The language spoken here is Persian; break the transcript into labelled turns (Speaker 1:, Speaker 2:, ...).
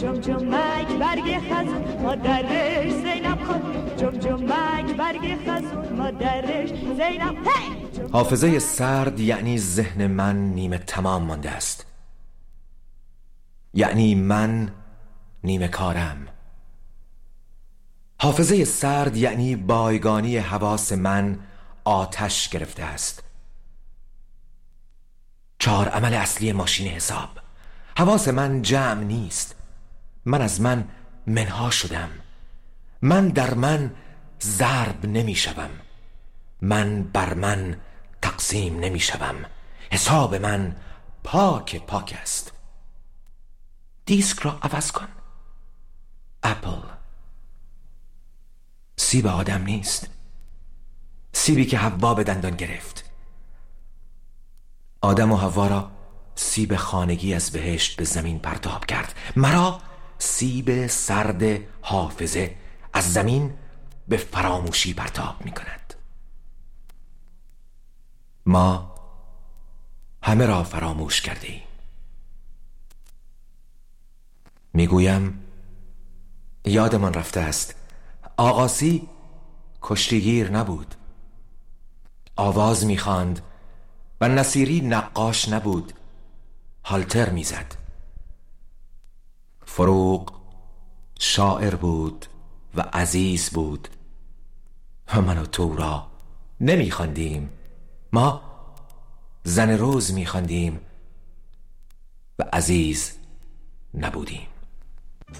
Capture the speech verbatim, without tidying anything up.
Speaker 1: جم جمک برگ خزون مادرش زینب خانوم، جم جمک برگ خزون مادرش زینب.
Speaker 2: حافظه سرد یعنی ذهن من نیمه تمام مانده است، یعنی من نیمه کارم. حافظه سرد یعنی بایگانی حواس من آتش گرفته است. چهار عمل اصلی ماشین حساب. حواس من جمع نیست. من از من منها شدم. من در من ضرب نمی شوم. من بر من تقسیم نمی شوم. حساب من پاک پاک است. دیسک را عوض کن. اپل. سیب آدم نیست، سیبی که حوا به دندان گرفت. آدم و حوا را سیب خانگی از بهشت به زمین پرتاب کرد. مرا سیب سرد حافظه از زمین به فراموشی پرتاب می کند. ما همه را فراموش کرده ایم. می گویم یادمان رفته است آقاسی کشتیگیر نبود. آواز می خواند و نصیری نقاش نبود، هالتر می زد. فروغ شاعر بود و عزیز بود و من و تو را نمی خواندیم. ما زن روز می خواندیم و عزیز نبودیم.